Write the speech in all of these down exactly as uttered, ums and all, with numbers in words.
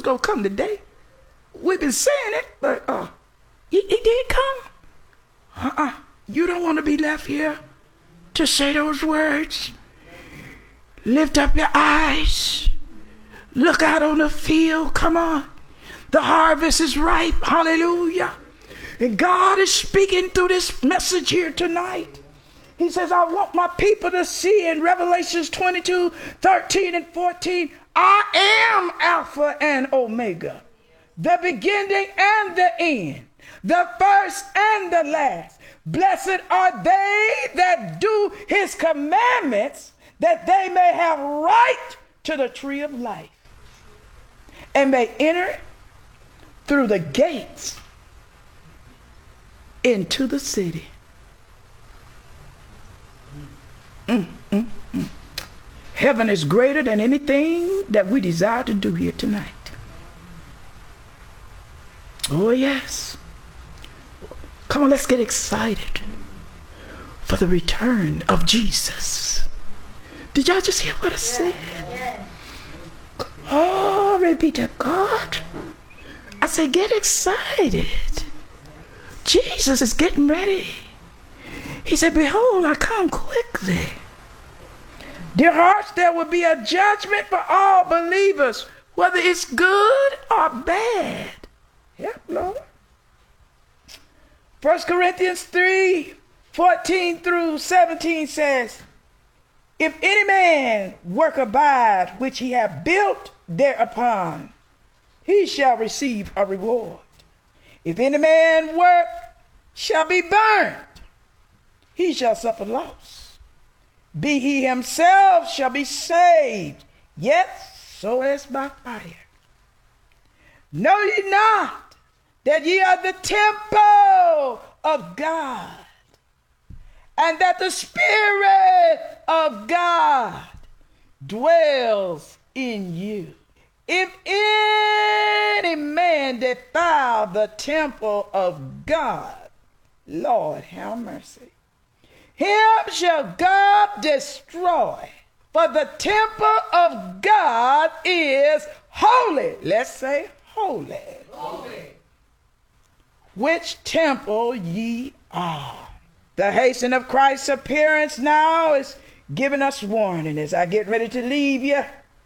going to come today. We've been saying it, but uh, he, he did come. Uh-uh. You don't want to be left here to say those words. Lift up your eyes. Look out on the field. Come on. The harvest is ripe. Hallelujah. And God is speaking through this message here tonight. He says, I want my people to see in Revelations twenty-two, thirteen and fourteen, I am Alpha and Omega, the beginning and the end, the first and the last. Blessed are they that do his commandments, that they may have right to the tree of life and may enter through the gates into the city. Mm, mm, mm. Heaven is greater than anything that we desire to do here tonight. Oh, yes. Come on, let's get excited for the return of Jesus. Did y'all just hear what I said? Glory be to God. I said, get excited. Jesus is getting ready. He said, behold, I come quickly. Dear hearts, there will be a judgment for all believers, whether it's good or bad. Yep, Lord. First Corinthians three, fourteen through seventeen says, if any man work abide which he hath built thereupon, he shall receive a reward. If any man work shall be burned, he shall suffer loss. Be he himself shall be saved, yet so as by fire. Know ye not that ye are the temple of God, and that the Spirit of God dwells in you? If any man defile the temple of God, Lord have mercy, him shall God destroy. For the temple of God is holy. Let's say holy. Holy. Which temple ye are. The hastening of Christ's appearance now is giving us warning as I get ready to leave you.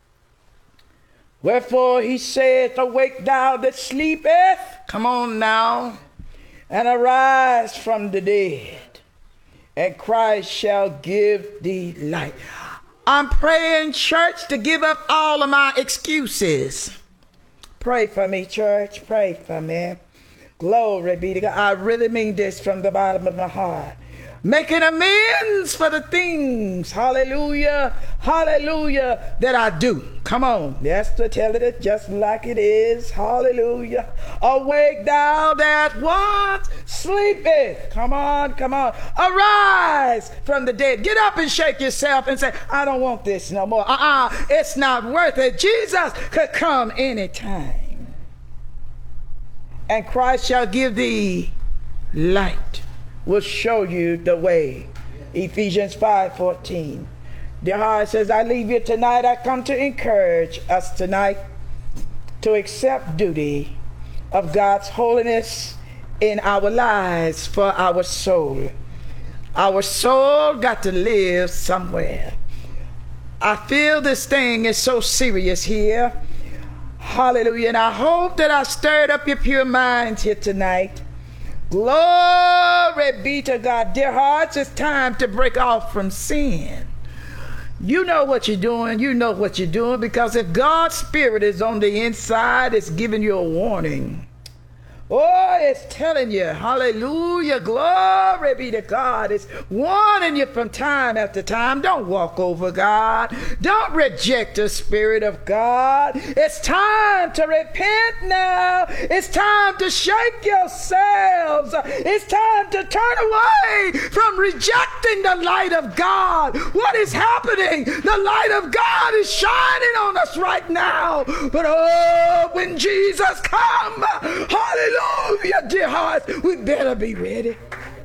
Wherefore he saith, awake thou that sleepeth, come on now, and arise from the dead, and Christ shall give thee light. I'm praying, church, to give up all of my excuses. Pray for me, church. Pray for me. Glory be to God. I really mean this from the bottom of my heart. Making amends for the things, hallelujah, hallelujah, that I do. Come on, yes, to tell it just like it is, hallelujah. Awake thou that once sleepeth. Come on, come on. Arise from the dead. Get up and shake yourself and say, I don't want this no more. Uh-uh, it's not worth it. Jesus could come anytime. And Christ shall give thee light. Will show you the way. Ephesians five fourteen. Dear heart says, I leave you tonight. I come to encourage us tonight to accept duty of God's holiness in our lives for our soul. Our soul got to live somewhere. I feel this thing is so serious here. Hallelujah. And I hope that I stirred up your pure minds here tonight. Glory be to God. Dear hearts, it's time to break off from sin. You know what you're doing. You know what you're doing, because if God's Spirit is on the inside, it's giving you a warning. Oh, it's telling you, hallelujah, glory be to God. It's warning you from time after time. Don't walk over God. Don't reject the Spirit of God. It's time to repent now. It's time to shake yourselves. It's time to turn away from rejecting the light of God. What is happening? The light of God is shining on us right now. But oh, when Jesus comes, hallelujah. Hallelujah, dear hearts, we better be ready.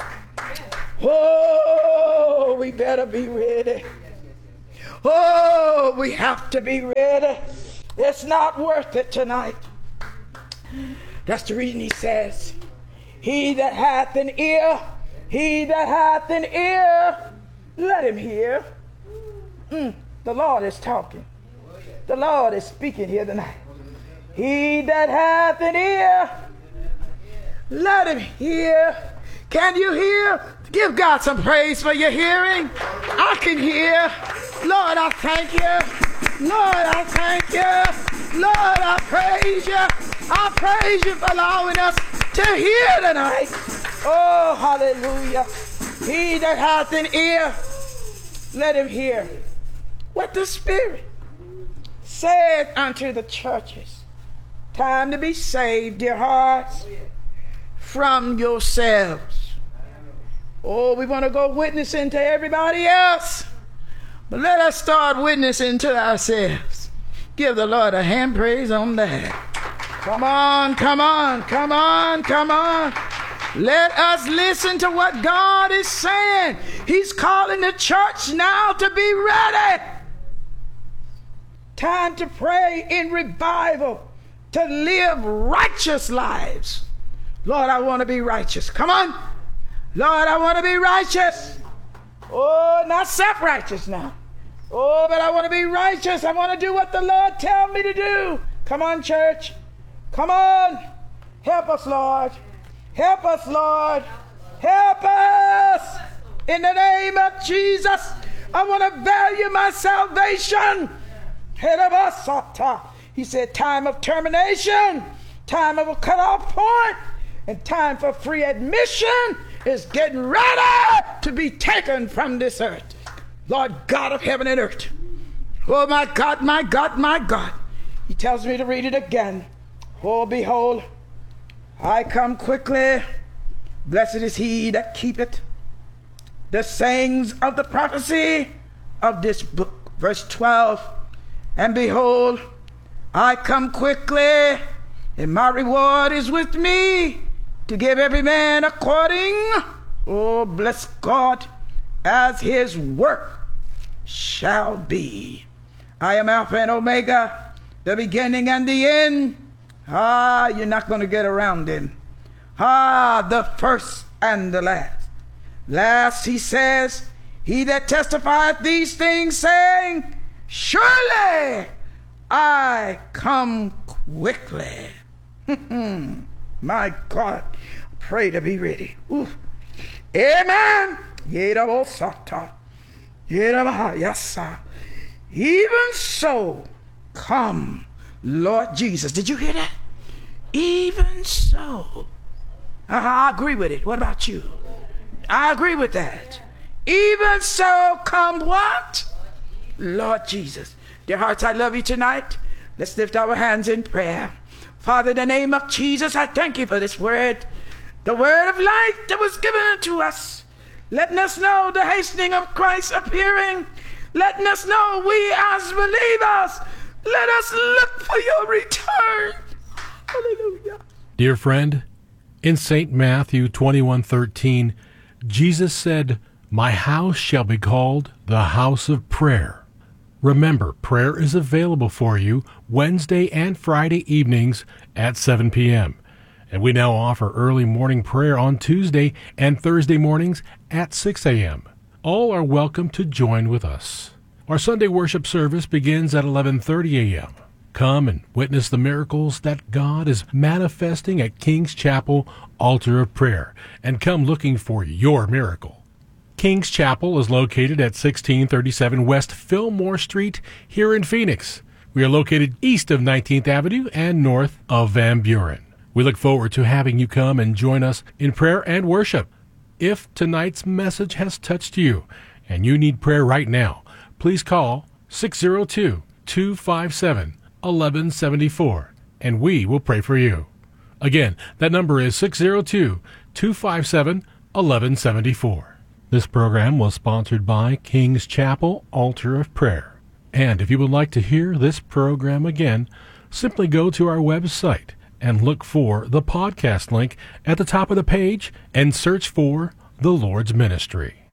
Oh, we better be ready. Oh, we have to be ready. It's not worth it tonight. That's the reason he says, he that hath an ear, he that hath an ear, let him hear. Mm, the Lord is talking. The Lord is speaking here tonight. He that hath an ear, let him hear. Can you hear? Give God some praise for your hearing. I can hear. Lord, I thank you. Lord, I thank you. Lord, I praise you. I praise you for allowing us to hear tonight. Oh, hallelujah. He that hath an ear, let him hear what the Spirit said unto the churches. Time to be saved, dear hearts, from yourselves. Oh, we want to go witnessing to everybody else, but let us start witnessing to ourselves. Give the Lord a hand praise on that. Come on, come on, come on, come on. Let us listen to what God is saying. He's calling the church now to be ready. Time to pray in revival, to live righteous lives. Lord, I want to be righteous. Come on. Lord, I want to be righteous. Oh, not self-righteous now. Oh, but I want to be righteous. I want to do what the Lord tells me to do. Come on, church. Come on. Help us, Lord. Help us, Lord. Help us. In the name of Jesus, I want to value my salvation. He said, time of termination, time of a cutoff point, and time for free admission is getting ready to be taken from this earth. Lord God of heaven and earth. Oh, my God, my God, my God. He tells me to read it again. Oh, behold, I come quickly. Blessed is he that keepeth the sayings of the prophecy of this book. Verse twelve. And behold, I come quickly, and my reward is with me, to give every man according, oh, bless God, as his work shall be. I am Alpha and Omega, the beginning and the end. Ah, you're not going to get around him. Ah, the first and the last. Last, he says, he that testifieth these things, saying, surely I come quickly. My God, pray to be ready. Oof. Amen. Even so, come, Lord Jesus. Did you hear that? Even so. Uh, I agree with it. What about you? I agree with that. Even so, come what? Lord Jesus. Dear hearts, I love you tonight. Let's lift our hands in prayer. Father, in the name of Jesus, I thank you for this word, the word of life that was given to us, letting us know the hastening of Christ appearing, letting us know we as believers, let us look for your return. Hallelujah. Dear friend, in Saint Matthew twenty-one thirteen, Jesus said, my house shall be called the house of prayer. Remember, prayer is available for you Wednesday and Friday evenings at seven p.m. And we now offer early morning prayer on Tuesday and Thursday mornings at six a.m. All are welcome to join with us. Our Sunday worship service begins at eleven thirty a.m. Come and witness the miracles that God is manifesting at King's Chapel Altar of Prayer, and come looking for your miracle. King's Chapel is located at sixteen thirty-seven West Fillmore Street here in Phoenix. We are located east of nineteenth Avenue and north of Van Buren. We look forward to having you come and join us in prayer and worship. If tonight's message has touched you and you need prayer right now, please call six oh two, two five seven, one one seven four and we will pray for you. Again, that number is six oh two, two five seven, one one seven four. This program was sponsored by King's Chapel Altar of Prayer. And if you would like to hear this program again, simply go to our website and look for the podcast link at the top of the page and search for The Lord's Ministry.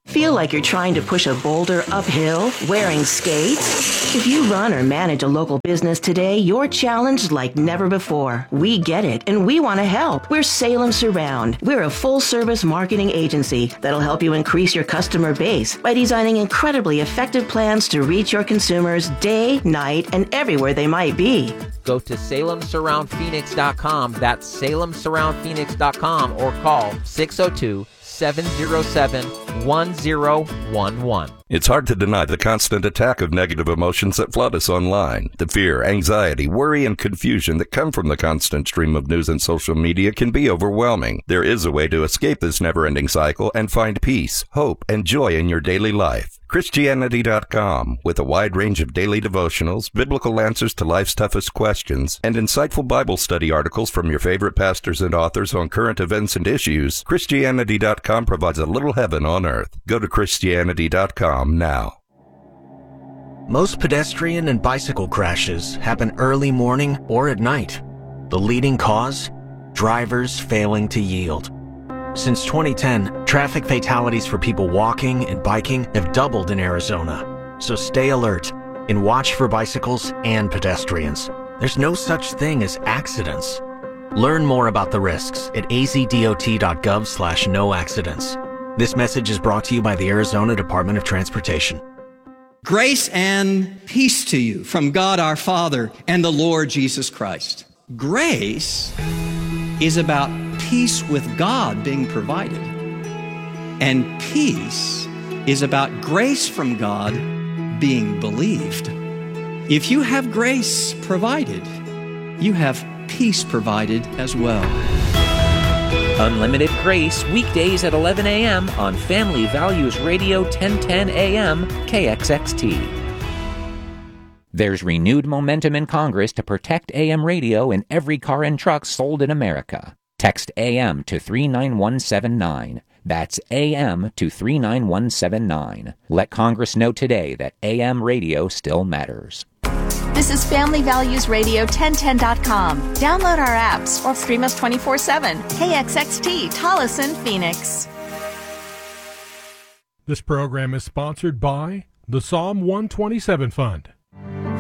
Feel like you're trying to push a boulder uphill wearing skates? If you run or manage a local business today, you're challenged like never before. We get it, and we want to help. We're Salem Surround. We're a full-service marketing agency that'll help you increase your customer base by designing incredibly effective plans to reach your consumers day, night, and everywhere they might be. Go to Salem Surround Phoenix dot com. That's Salem Surround Phoenix dot com or call six oh two, seven oh seven, one oh one one. It's hard to deny the constant attack of negative emotions that flood us online. The fear, anxiety, worry, and confusion that come from the constant stream of news and social media can be overwhelming. There is a way to escape this never-ending cycle and find peace, hope, and joy in your daily life. Christianity dot com, with a wide range of daily devotionals, biblical answers to life's toughest questions, and insightful Bible study articles from your favorite pastors and authors on current events and issues, Christianity dot com provides a little heaven on earth. Go to Christianity dot com now. Most pedestrian and bicycle crashes happen early morning or at night. The leading cause? Drivers failing to yield. Since twenty ten, traffic fatalities for people walking and biking have doubled in Arizona. So stay alert and watch for bicycles and pedestrians. There's no such thing as accidents. Learn more about the risks at a z d o t dot gov slash no accidents. This message is brought to you by the Arizona Department of Transportation. Grace and peace to you from God our Father and the Lord Jesus Christ. Grace is about peace with God being provided. And peace is about grace from God being believed. If you have grace provided, you have peace provided as well. Unlimited Grace, weekdays at eleven a.m. on Family Values Radio ten ten A M K X X T. There's renewed momentum in Congress to protect A M radio in every car and truck sold in America. Text A M to three nine one seven nine. That's A M to three nine one seven nine. Let Congress know today that A M radio still matters. This is Family Values Radio ten ten dot com. Download our apps or stream us twenty-four seven. K X X T, Tolleson, Phoenix. This program is sponsored by the Psalm one twenty-seven Fund.